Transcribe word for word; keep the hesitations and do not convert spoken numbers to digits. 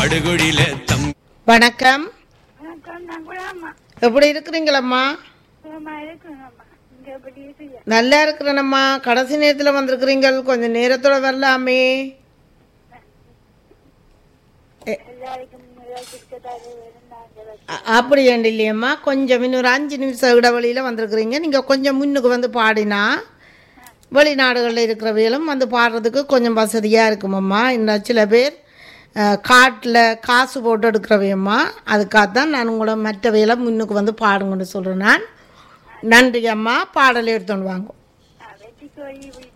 படுகுழில தம். வணக்கம். எப்படி இருக்கிறீங்களம்மா? நல்லா இருக்கிறேனம்மா. கடைசி நேரத்தில் வந்திருக்கிறீங்க, கொஞ்சம் நேரத்தோட வரலாமே. அப்படி ஏண்டு இல்லையம்மா, கொஞ்சம் இன்னொரு அஞ்சு நிமிஷம் இடைவெளியில் வந்திருக்கிறீங்க. நீங்கள் கொஞ்சம் முன்னுக்கு வந்து பாடினா வெளிநாடுகளில் இருக்கிறவைகளும் வந்து பாடுறதுக்கு கொஞ்சம் வசதியாக இருக்குமம்மா. இன்னும் சில பேர் காட்டில் காசு போட்டு எடுக்கிறவையம்மா, அதுக்காகத்தான் நான் உங்களை மற்றவையெல்லாம் முன்னுக்கு வந்து பாடுங்கன்னு சொல்கிறேன். நான் நன்றி அம்மா. பாடலை எடுத்துன்னு வாங்க.